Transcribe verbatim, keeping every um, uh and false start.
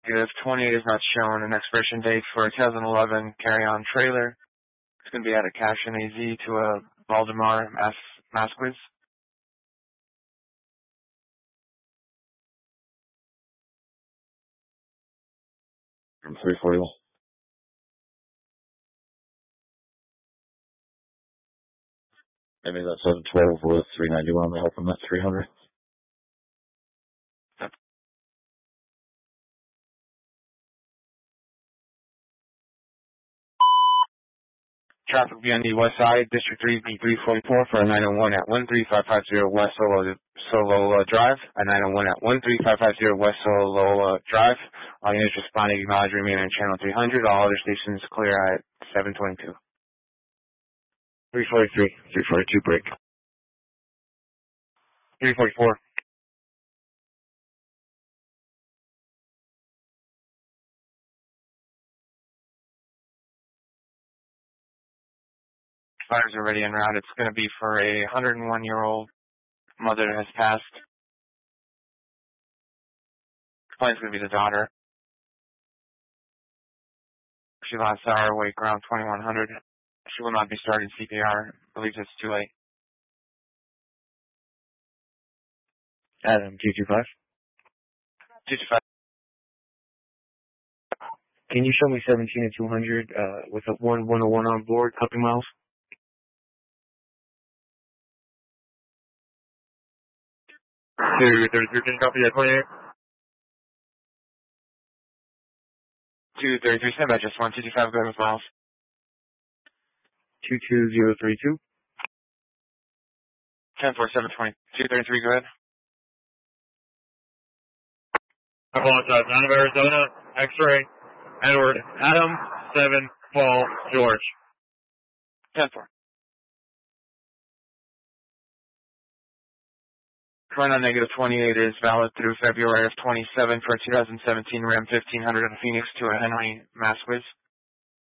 Negative twenty-eight is not shown. An expiration date for a two thousand eleven carry-on trailer. It's going to be at a cash in A Z to a Valdemar Mas Masquez. From three forty. Maybe that's seven twelve with three ninety-one. They help them at three hundred. Traffic will be on the west side, District three, B three forty-four for a nine oh one at one three five five zero West Solo, Solo uh, Drive, a nine oh one at one three five five zero West Solo uh, Drive. All units responding, acknowledge, remain on channel three hundred. All other stations clear at seven twenty-two. three forty-three, three forty-two break. three forty-four. Fires are already en route. It's going to be for a one hundred one year old mother that has passed. Plane's going to be the daughter. She lost hour weight ground twenty-one hundred. She will not be starting C P R. Believes it's too late. Adam, two two five. two two five. Can you show me seventeen and two hundred uh, with a one one oh one on board, copy miles? two thirty-three, can you copy that twenty-eight? two thirty-three, stand by just one. two two five, go ahead with miles. two two zero three two. ten four seven twenty. two thirty-three, go ahead. I apologize. Out of Arizona, X-ray, Edward, Adam, seven, Paul, George. ten four. Run on negative twenty-eight is valid through February of twenty-seven for a two thousand seventeen Ram fifteen hundred on Phoenix to a Henry Masquez.